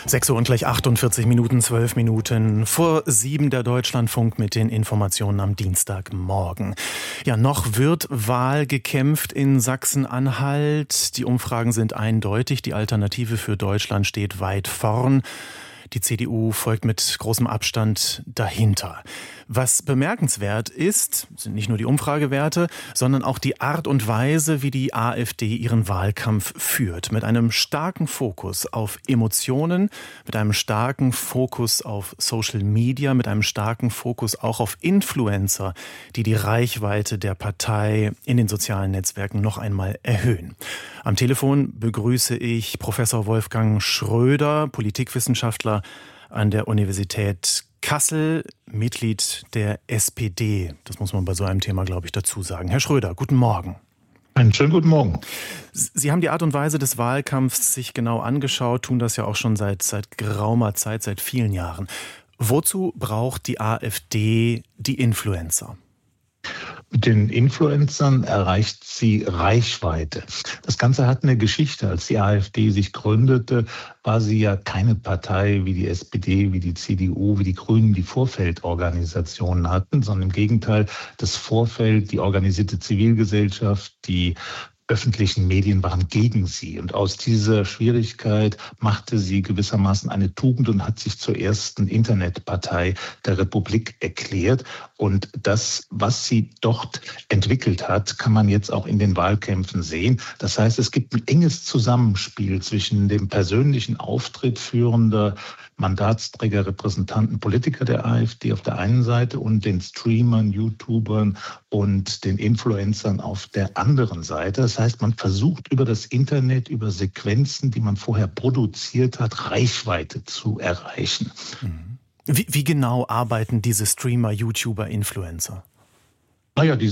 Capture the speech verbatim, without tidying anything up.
sechs Uhr und gleich achtundvierzig Minuten, zwölf Minuten vor sieben der Deutschlandfunk mit den Informationen am Dienstagmorgen. Ja, noch wird Wahl gekämpft in Sachsen-Anhalt. Die Umfragen sind eindeutig. Die Alternative für Deutschland steht weit vorn. Die C D U folgt mit großem Abstand dahinter. Was bemerkenswert ist, sind nicht nur die Umfragewerte, sondern auch die Art und Weise, wie die AfD ihren Wahlkampf führt. Mit einem starken Fokus auf Emotionen, mit einem starken Fokus auf Social Media, mit einem starken Fokus auch auf Influencer, die die Reichweite der Partei in den sozialen Netzwerken noch einmal erhöhen. Am Telefon begrüße ich Professor Wolfgang Schröder, Politikwissenschaftler an der Universität Kassel, Mitglied der S P D. Das muss man bei so einem Thema, glaube ich, dazu sagen. Herr Schröder, guten Morgen. Einen schönen guten Morgen. Sie haben die Art und Weise des Wahlkampfs sich genau angeschaut, tun das ja auch schon seit, seit geraumer Zeit, seit vielen Jahren. Wozu braucht die AfD die Influencer? Mit den Influencern erreicht sie Reichweite. Das Ganze hat eine Geschichte. Als die AfD sich gründete, war sie ja keine Partei wie die S P D, wie die C D U, wie die Grünen, die Vorfeldorganisationen hatten, sondern im Gegenteil, das Vorfeld, die organisierte Zivilgesellschaft, die öffentlichen Medien waren gegen sie. Und aus dieser Schwierigkeit machte sie gewissermaßen eine Tugend und hat sich zur ersten Internetpartei der Republik erklärt. Und das, was sie dort entwickelt hat, kann man jetzt auch in den Wahlkämpfen sehen. Das heißt, es gibt ein enges Zusammenspiel zwischen dem persönlichen Auftritt führender Mandatsträger, Repräsentanten, Politiker der AfD auf der einen Seite und den Streamern, YouTubern und den Influencern auf der anderen Seite. Das heißt, man versucht über das Internet, über Sequenzen, die man vorher produziert hat, Reichweite zu erreichen. Wie, wie genau arbeiten diese Streamer, YouTuber, Influencer? Naja, die